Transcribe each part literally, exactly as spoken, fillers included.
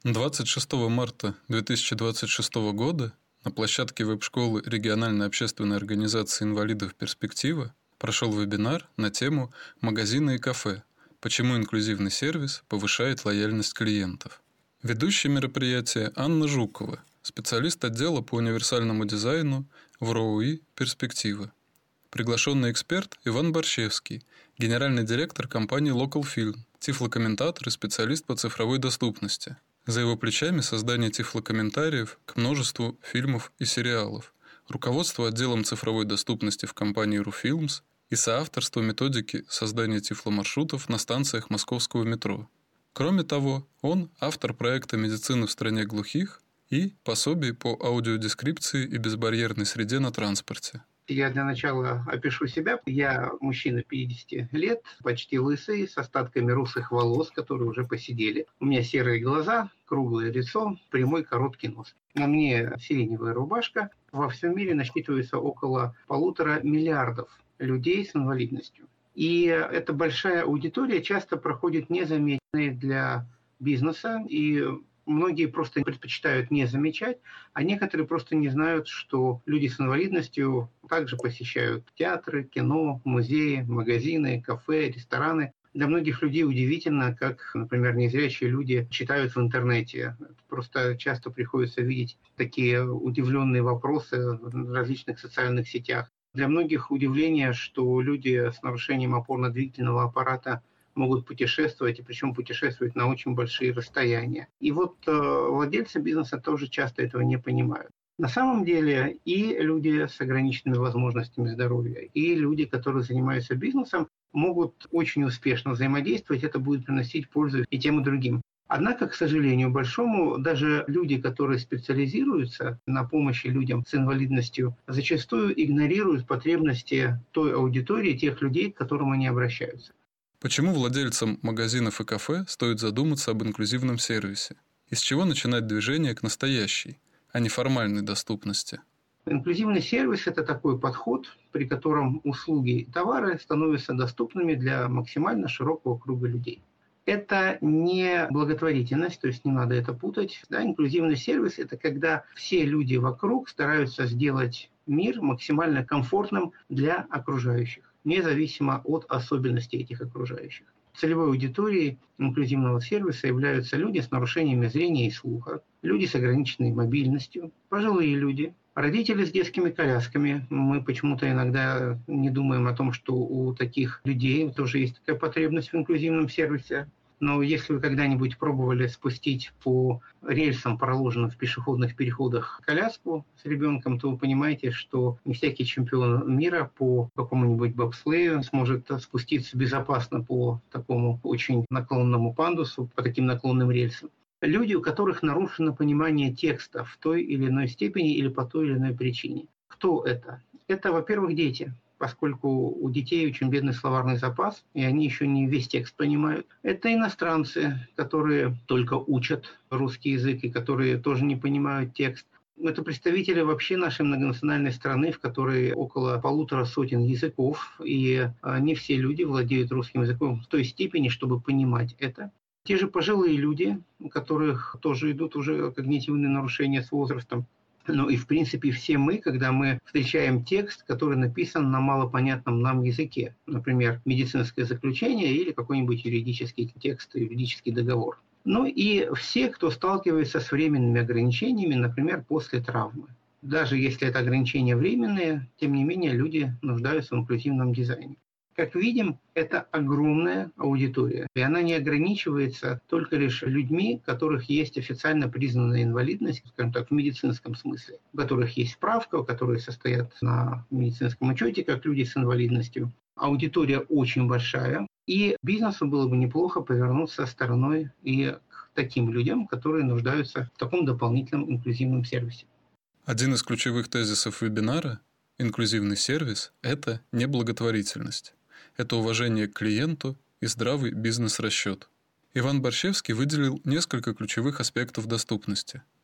двадцать шестого марта две тысячи двадцать шестого года на площадке веб-школы региональной общественной организации инвалидов «Перспектива» прошел вебинар на тему «Магазины и кафе. Почему инклюзивный сервис повышает лояльность клиентов». Ведущая мероприятия Анна Жукова, специалист отдела по универсальному дизайну в РОУИ «Перспектива». Приглашенный эксперт Иван Борщевский, генеральный директор компании Local Film, тифлокомментатор и специалист по цифровой доступности. За его плечами создание тифлокомментариев к множеству фильмов и сериалов, руководство отделом цифровой доступности в компании РУФилмс и соавторство методики создания тифломаршрутов на станциях московского метро. Кроме того, он автор проекта «Медицина в стране глухих» и пособий по аудиодескрипции и безбарьерной среде на транспорте. Я для начала опишу себя. Я мужчина пятидесяти лет, почти лысый, с остатками русых волос, которые уже поседели. У меня серые глаза, круглое лицо, прямой короткий нос. На мне сиреневая рубашка. Во всем мире насчитывается около полутора миллиардов людей с инвалидностью. И эта большая аудитория часто проходит незаметной для бизнеса, и многие просто предпочитают не замечать, а некоторые просто не знают, что люди с инвалидностью также посещают театры, кино, музеи, магазины, кафе, рестораны. Для многих людей удивительно, как, например, незрячие люди читают в интернете. Просто часто приходится видеть такие удивленные вопросы в различных социальных сетях. Для многих удивление, что люди с нарушением опорно-двигательного аппарата могут путешествовать, и причем путешествовать на очень большие расстояния. И вот э, владельцы бизнеса тоже часто этого не понимают. На самом деле и люди с ограниченными возможностями здоровья, и люди, которые занимаются бизнесом, могут очень успешно взаимодействовать, это будет приносить пользу и тем, и другим. Однако, к сожалению большому, даже люди, которые специализируются на помощи людям с инвалидностью, зачастую игнорируют потребности той аудитории, тех людей, к которым они обращаются. Почему владельцам магазинов и кафе стоит задуматься об инклюзивном сервисе? И с чего начинать движение к настоящей, а не формальной доступности? Инклюзивный сервис – это такой подход, при котором услуги и товары становятся доступными для максимально широкого круга людей. Это не благотворительность, то есть не надо это путать. Да, инклюзивный сервис – это когда все люди вокруг стараются сделать мир максимально комфортным для окружающих, независимо от особенностей этих окружающих. Целевой аудиторией инклюзивного сервиса являются люди с нарушениями зрения и слуха, люди с ограниченной мобильностью, пожилые люди, родители с детскими колясками. Мы почему-то иногда не думаем о том, что у таких людей тоже есть такая потребность в инклюзивном сервисе. Но если вы когда-нибудь пробовали спустить по рельсам, проложенным в пешеходных переходах, коляску с ребенком, то вы понимаете, что не всякий чемпион мира по какому-нибудь бобслею сможет спуститься безопасно по такому очень наклонному пандусу, по таким наклонным рельсам. Люди, у которых нарушено понимание текста в той или иной степени или по той или иной причине. Кто это? Это, во-первых, дети, поскольку у детей очень бедный словарный запас, и они еще не весь текст понимают. Это иностранцы, которые только учат русский язык и которые тоже не понимают текст. Это представители вообще нашей многонациональной страны, в которой около полутора сотен языков, и не все люди владеют русским языком в той степени, чтобы понимать это. Те же пожилые люди, у которых тоже идут уже когнитивные нарушения с возрастом. Ну и, в принципе, все мы, когда мы встречаем текст, который написан на малопонятном нам языке, например, медицинское заключение или какой-нибудь юридический текст, юридический договор. Ну и все, кто сталкивается с временными ограничениями, например, после травмы. Даже если это ограничения временные, тем не менее люди нуждаются в инклюзивном дизайне. Как видим, это огромная аудитория, и она не ограничивается только лишь людьми, у которых есть официально признанная инвалидность, скажем так, в медицинском смысле, у которых есть справка, у которых состоят на медицинском учете, как люди с инвалидностью. Аудитория очень большая, и бизнесу было бы неплохо повернуться стороной и к таким людям, которые нуждаются в таком дополнительном инклюзивном сервисе. Один из ключевых тезисов вебинара – инклюзивный сервис – это не благотворительность. Это уважение к клиенту и здравый бизнес-расчет. Иван Борщевский выделил несколько ключевых аспектов доступности.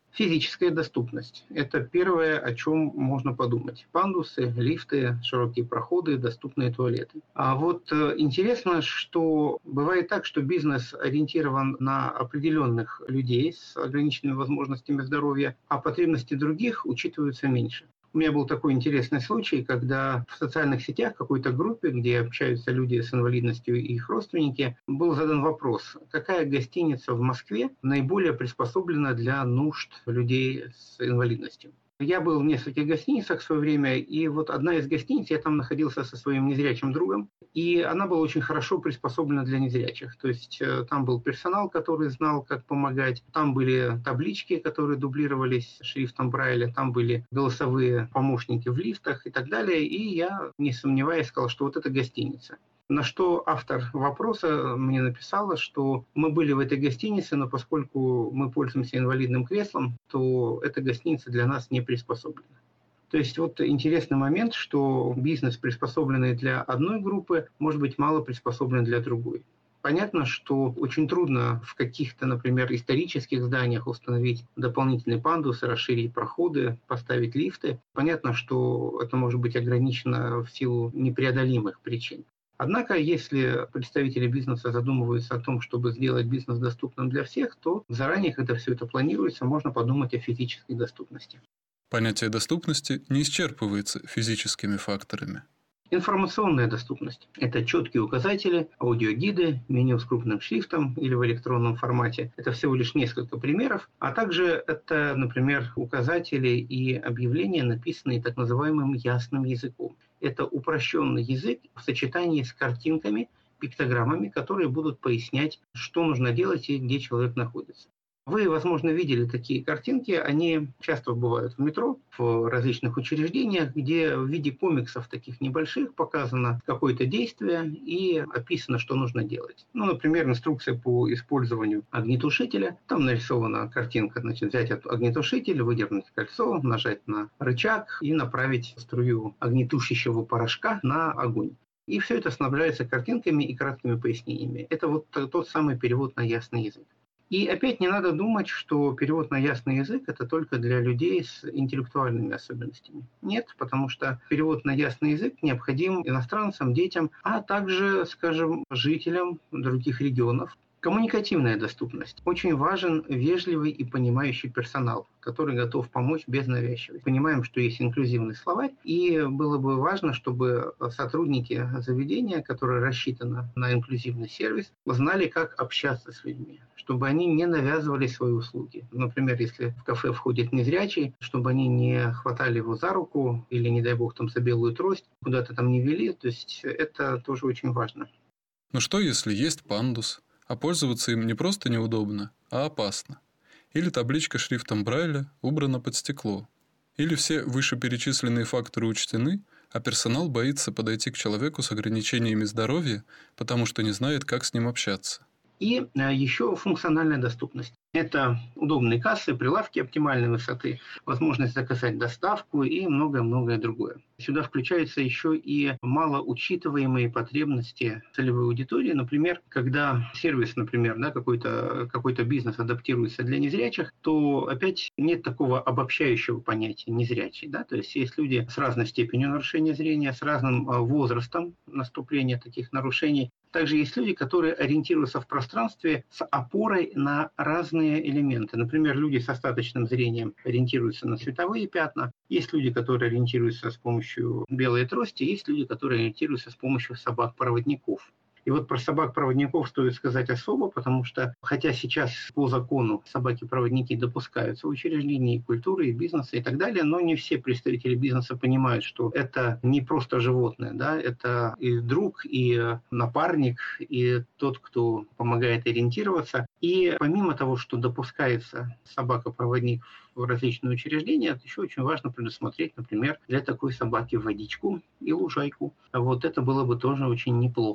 Физическая доступность – это первое, о чем можно подумать. Пандусы, лифты, широкие проходы, доступные туалеты. А вот э, интересно, что бывает так, что бизнес ориентирован на определенных людей с ограниченными возможностями здоровья, а потребности других учитываются меньше. У меня был такой интересный случай, когда в социальных сетях, в какой-то группе, где общаются люди с инвалидностью и их родственники, был задан вопрос, какая гостиница в Москве наиболее приспособлена для нужд людей с инвалидностью. Я был в нескольких гостиницах в свое время, и вот одна из гостиниц, я там находился со своим незрячим другом, и она была очень хорошо приспособлена для незрячих. То есть э, там был персонал, который знал, как помогать, там были таблички, которые дублировались шрифтом Брайля, там были голосовые помощники в лифтах и так далее, и я, не сомневаясь, сказал, что вот это гостиница. На что автор вопроса мне написала, что мы были в этой гостинице, но поскольку мы пользуемся инвалидным креслом, то эта гостиница для нас не приспособлена. То есть вот интересный момент, что бизнес, приспособленный для одной группы, может быть мало приспособлен для другой. Понятно, что очень трудно в каких-то, например, исторических зданиях установить дополнительные пандусы, расширить проходы, поставить лифты. Понятно, что это может быть ограничено в силу непреодолимых причин. Однако, если представители бизнеса задумываются о том, чтобы сделать бизнес доступным для всех, то заранее, когда все это планируется, можно подумать о физической доступности. Понятие доступности не исчерпывается физическими факторами. Информационная доступность – это четкие указатели, аудиогиды, меню с крупным шрифтом или в электронном формате. Это всего лишь несколько примеров. А также это, например, указатели и объявления, написанные так называемым ясным языком. Это упрощенный язык в сочетании с картинками, пиктограммами, которые будут пояснять, что нужно делать и где человек находится. Вы, возможно, видели такие картинки, они часто бывают в метро, в различных учреждениях, где в виде комиксов таких небольших показано какое-то действие и описано, что нужно делать. Ну, например, инструкция по использованию огнетушителя. Там нарисована картинка, значит, взять огнетушитель, выдернуть кольцо, нажать на рычаг и направить струю огнетушащего порошка на огонь. И все это снабжается картинками и краткими пояснениями. Это вот тот самый перевод на ясный язык. И опять не надо думать, что перевод на ясный язык – это только для людей с интеллектуальными особенностями. Нет, потому что перевод на ясный язык необходим иностранцам, детям, а также, скажем, жителям других регионов. Коммуникативная доступность. Очень важен вежливый и понимающий персонал, который готов помочь без навязчивости. Понимаем, что есть инклюзивный словарь, и было бы важно, чтобы сотрудники заведения, которое рассчитано на инклюзивный сервис, знали, как общаться с людьми, чтобы они не навязывали свои услуги. Например, если в кафе входит незрячий, чтобы они не хватали его за руку или, не дай бог, там за белую трость, куда-то там не вели. То есть это тоже очень важно. Но что, если есть пандус, а пользоваться им не просто неудобно, а опасно? Или табличка шрифтом Брайля убрана под стекло? Или все вышеперечисленные факторы учтены, а персонал боится подойти к человеку с ограничениями здоровья, потому что не знает, как с ним общаться? И еще функциональная доступность. Это удобные кассы, прилавки оптимальной высоты, возможность заказать доставку и многое-многое другое. Сюда включаются еще и малоучитываемые потребности целевой аудитории. Например, когда сервис, например, да, какой-то, какой-то бизнес адаптируется для незрячих, то опять нет такого обобщающего понятия незрячий. Да? То есть есть люди с разной степенью нарушения зрения, с разным возрастом наступления таких нарушений. Также есть люди, которые ориентируются в пространстве с опорой на разные элементы. Например, люди с остаточным зрением ориентируются на световые пятна. Есть люди, которые ориентируются с помощью белой трости. Есть люди, которые ориентируются с помощью собак-проводников. И вот про собак-проводников стоит сказать особо, потому что, хотя сейчас по закону собаки-проводники допускаются в учреждении культуры, и бизнеса и так далее, но не все представители бизнеса понимают, что это не просто животное, да, это и друг, и напарник, и тот, кто помогает ориентироваться. И помимо того, что допускается собака-проводник в различные учреждения, еще очень важно предусмотреть, например, для такой собаки водичку и лужайку. Вот это было бы тоже очень неплохо.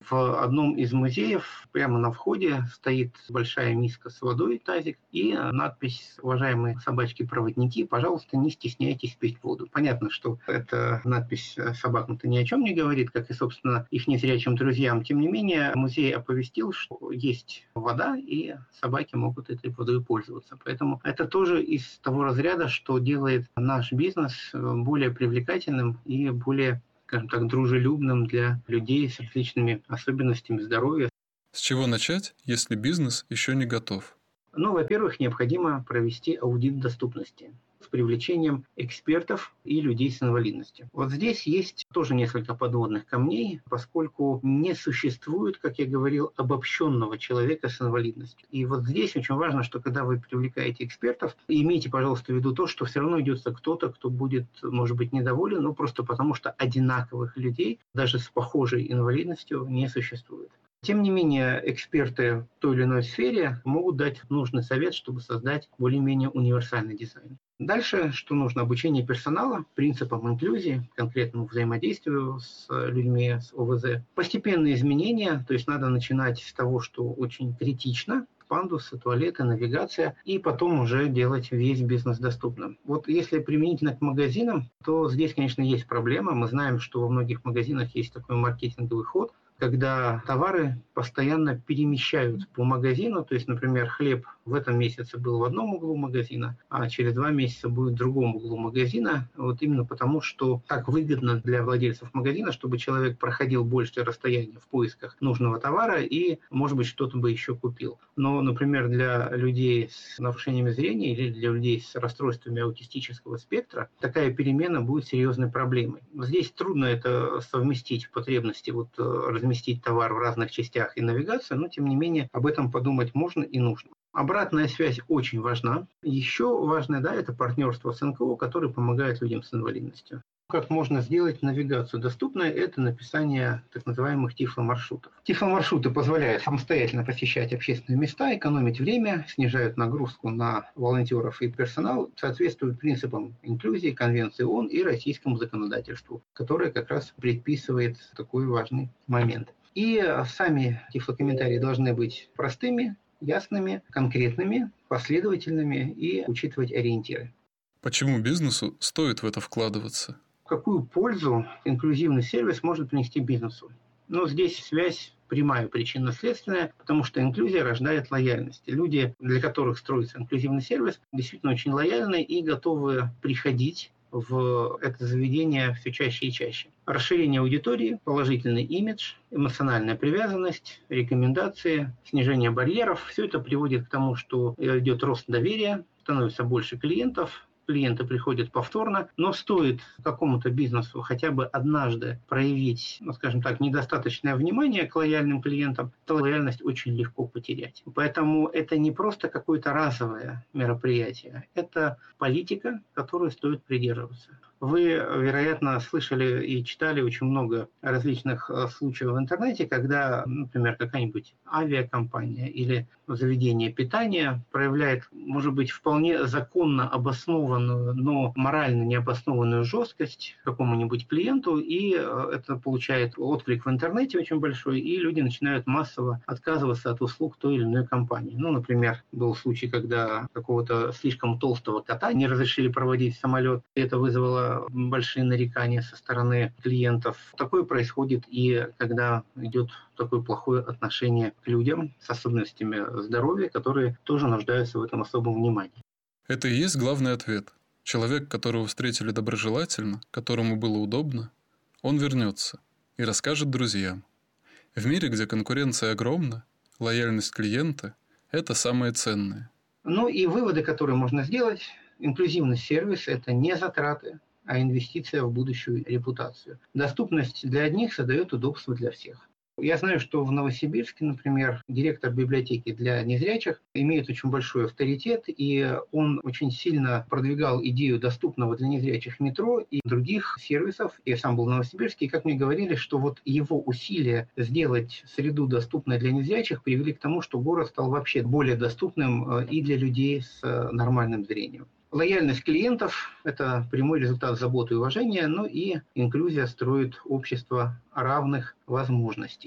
В одном из музеев прямо на входе стоит большая миска с водой, тазик, и надпись: «Уважаемые собачки-проводники, пожалуйста, не стесняйтесь пить воду». Понятно, что эта надпись собакам-то ни о чем не говорит, как и, собственно, их незрячим друзьям. Тем не менее, музей оповестил, что есть вода, и собаки могут этой водой пользоваться. Поэтому это тоже из того разряда, что делает наш бизнес более привлекательным и более, скажем так, дружелюбным для людей с различными особенностями здоровья. С чего начать, если бизнес еще не готов? Ну, во-первых, необходимо провести аудит доступности с привлечением экспертов и людей с инвалидностью. Вот здесь есть тоже несколько подводных камней, поскольку не существует, как я говорил, обобщенного человека с инвалидностью. И вот здесь очень важно, что когда вы привлекаете экспертов, имейте, пожалуйста, в виду то, что все равно идется кто-то, кто будет, может быть, недоволен, ну просто потому что одинаковых людей, даже с похожей инвалидностью, не существует. Тем не менее, эксперты в той или иной сфере могут дать нужный совет, чтобы создать более-менее универсальный дизайн. Дальше, что нужно? Обучение персонала принципам инклюзии, конкретному взаимодействию с людьми с ОВЗ. Постепенные изменения, то есть надо начинать с того, что очень критично, пандусы, туалеты, навигация, и потом уже делать весь бизнес доступным. Вот если применительно к магазинам, то здесь, конечно, есть проблема. Мы знаем, что во многих магазинах есть такой маркетинговый ход, когда товары постоянно перемещают по магазину. То есть, например, хлеб в этом месяце был в одном углу магазина, а через два месяца будет в другом углу магазина. Вот именно потому, что так выгодно для владельцев магазина, чтобы человек проходил большее расстояние в поисках нужного товара и, может быть, что-то бы еще купил. Но, например, для людей с нарушениями зрения или для людей с расстройствами аутистического спектра такая перемена будет серьезной проблемой. Здесь трудно это совместить в потребности вот, разместить товар в разных частях и навигацию, но, тем не менее, об этом подумать можно и нужно. Обратная связь очень важна. Еще важное, да, это партнерство с эн ка о, которые помогают людям с инвалидностью. Как можно сделать навигацию доступной, это написание так называемых тифломаршрутов. Тифломаршруты позволяют самостоятельно посещать общественные места, экономить время, снижают нагрузку на волонтеров и персонал, соответствуют принципам инклюзии, Конвенции ООН и российскому законодательству, которое как раз предписывает такой важный момент. И сами тифлокомментарии должны быть простыми, ясными, конкретными, последовательными и учитывать ориентиры. Почему бизнесу стоит в это вкладываться? Какую пользу инклюзивный сервис может принести бизнесу? Ну, здесь связь прямая, причинно-следственная, потому что инклюзия рождает лояльность. Люди, для которых строится инклюзивный сервис, действительно очень лояльны и готовы приходить в это заведение все чаще и чаще. Расширение аудитории, положительный имидж, эмоциональная привязанность, рекомендации, снижение барьеров – все это приводит к тому, что идет рост доверия, становится больше клиентов, клиенты приходят повторно, но стоит какому-то бизнесу хотя бы однажды проявить, ну, скажем так, недостаточное внимание к лояльным клиентам, то лояльность очень легко потерять. Поэтому это не просто какое-то разовое мероприятие, это политика, которую стоит придерживаться. Вы, вероятно, слышали и читали очень много различных случаев в интернете, когда, например, какая-нибудь авиакомпания или заведение питания проявляет, может быть, вполне законно обоснованную, но морально необоснованную жесткость к какому-нибудь клиенту, и это получает отклик в интернете очень большой, и люди начинают массово отказываться от услуг той или иной компании. Ну, например, был случай, когда какого-то слишком толстого кота не разрешили проводить в самолет, и это вызвало большие нарекания со стороны клиентов. Такое происходит и когда идет такое плохое отношение к людям с особенностями здоровья, которые тоже нуждаются в этом особом внимании. Это и есть главный ответ. Человек, которого встретили доброжелательно, которому было удобно, он вернется и расскажет друзьям. В мире, где конкуренция огромна, лояльность клиента – это самое ценное. Ну и выводы, которые можно сделать. Инклюзивный сервис – это не затраты, а инвестиция в будущую репутацию. Доступность для одних создает удобство для всех. Я знаю, что в Новосибирске, например, директор библиотеки для незрячих имеет очень большой авторитет, и он очень сильно продвигал идею доступного для незрячих метро и других сервисов. Я сам был в Новосибирске, и как мне говорили, что вот его усилия сделать среду доступной для незрячих привели к тому, что город стал вообще более доступным и для людей с нормальным зрением. Лояльность клиентов – это прямой результат заботы и уважения, но и инклюзия строит общество равных возможностей.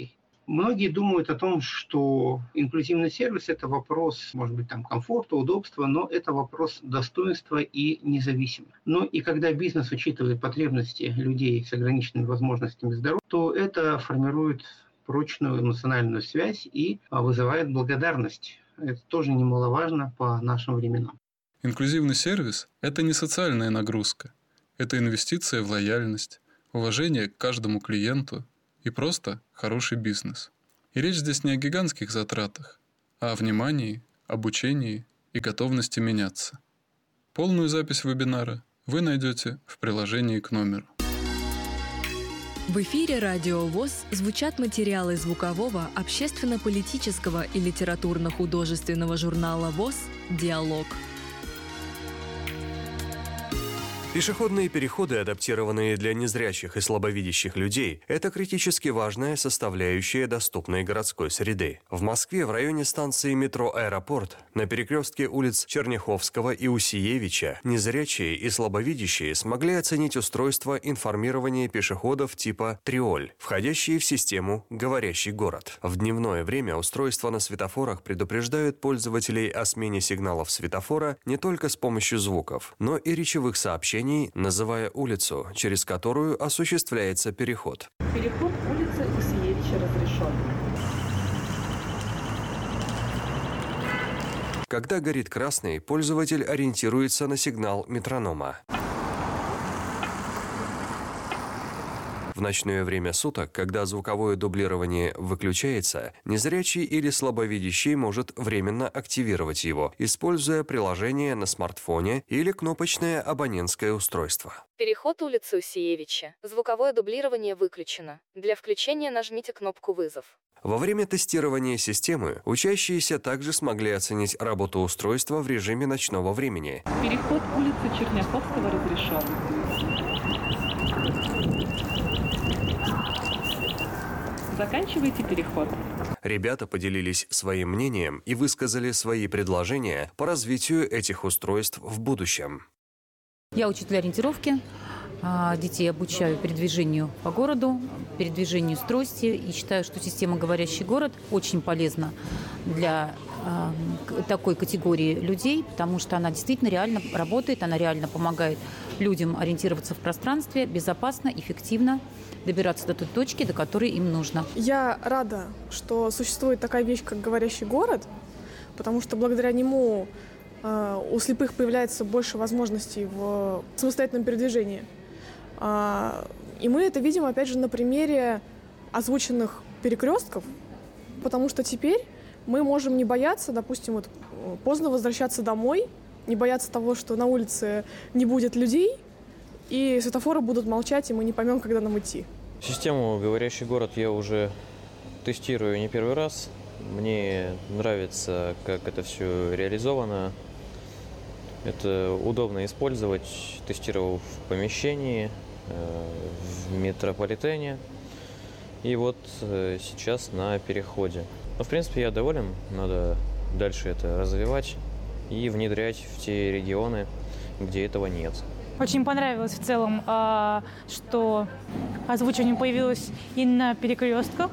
Многие думают о том, что инклюзивный сервис – это вопрос, может быть, там, комфорта, удобства, но это вопрос достоинства и независимости. Ну и когда бизнес учитывает потребности людей с ограниченными возможностями здоровья, то это формирует прочную эмоциональную связь и вызывает благодарность. Это тоже немаловажно по нашим временам. Инклюзивный сервис – это не социальная нагрузка. Это инвестиция в лояльность, уважение к каждому клиенту и просто хороший бизнес. И речь здесь не о гигантских затратах, а о внимании, обучении и готовности меняться. Полную запись вебинара вы найдете в приложении к номеру. В эфире Радио ВОС звучат материалы звукового, общественно-политического и литературно-художественного журнала ВОС «Диалог». Пешеходные переходы, адаптированные для незрячих и слабовидящих людей, это критически важная составляющая доступной городской среды. В Москве в районе станции метро «Аэропорт» на перекрестке улиц Черняховского и Усиевича незрячие и слабовидящие смогли оценить устройство информирования пешеходов типа «Триоль», входящие в систему «Говорящий город». В дневное время устройства на светофорах предупреждают пользователей о смене сигналов светофора не только с помощью звуков, но и речевых сообщений, называя улицу, через которую осуществляется переход. Переход улицы Усиевича разрешен. Когда горит красный, пользователь ориентируется на сигнал метронома. В ночное время суток, когда звуковое дублирование выключается, незрячий или слабовидящий может временно активировать его, используя приложение на смартфоне или кнопочное абонентское устройство. Переход улицы Усиевича. Звуковое дублирование выключено. Для включения нажмите кнопку «Вызов». Во время тестирования системы учащиеся также смогли оценить работу устройства в режиме ночного времени. Переход улицы Черняховского разрешен. Заканчивайте переход. Ребята поделились своим мнением и высказали свои предложения по развитию этих устройств в будущем. Я учитель ориентировки. Детей обучаю передвижению по городу, передвижению с трости. И считаю, что система «Говорящий город» очень полезна для э, такой категории людей, потому что она действительно реально работает, она реально помогает людям ориентироваться в пространстве безопасно, эффективно, добираться до той точки, до которой им нужно. Я рада, что существует такая вещь, как «Говорящий город», потому что благодаря нему э, у слепых появляется больше возможностей в самостоятельном передвижении. И мы это видим, опять же, на примере озвученных перекрестков, потому что теперь мы можем не бояться, допустим, вот, поздно возвращаться домой, не бояться того, что на улице не будет людей, и светофоры будут молчать, и мы не поймем, когда нам идти. Систему «Говорящий город» я уже тестирую не первый раз. Мне нравится, как это все реализовано. Это удобно использовать. Тестировал в помещении, в метрополитене и вот сейчас на переходе. Но, в принципе, я доволен. Надо дальше это развивать и внедрять в те регионы, где этого нет. Очень понравилось в целом, что озвучивание появилось и на перекрестках.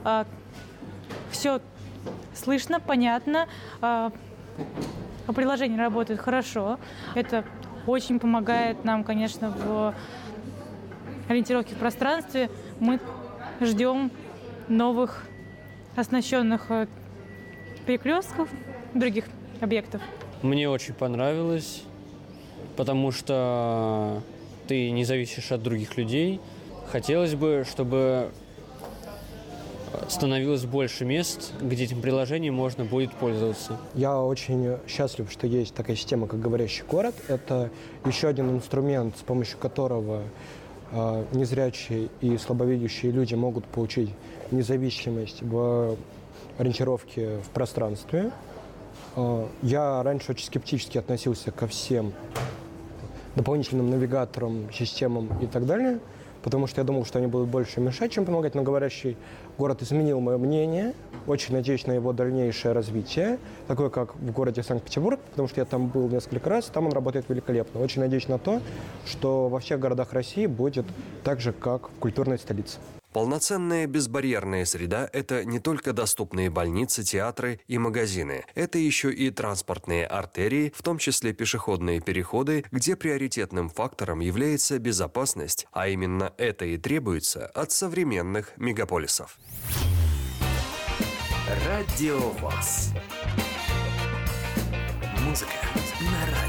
Все слышно, понятно. Приложение работает хорошо. Это очень помогает нам, конечно, в ориентировке в пространстве. Мы ждем новых оснащенных перекрестков, других объектов. Мне очень понравилось, потому что ты не зависишь от других людей. Хотелось бы, чтобы становилось больше мест, где этим приложением можно будет пользоваться. Я очень счастлив, что есть такая система, как «Говорящий город». Это еще один инструмент, с помощью которого э, незрячие и слабовидящие люди могут получить независимость в ориентировке в пространстве. Э, я раньше очень скептически относился ко всем дополнительным навигаторам, системам и так далее, потому что я думал, что они будут больше мешать, чем помогать, но «Говорящий город» изменил мое мнение. Очень надеюсь на его дальнейшее развитие, такое как в городе Санкт-Петербург, потому что я там был несколько раз, там он работает великолепно. Очень надеюсь на то, что во всех городах России будет так же, как в культурной столице. Полноценная безбарьерная среда – это не только доступные больницы, театры и магазины. Это еще и транспортные артерии, в том числе пешеходные переходы, где приоритетным фактором является безопасность, а именно это и требуется от современных мегаполисов. Радио ВОС. Музыка на радио.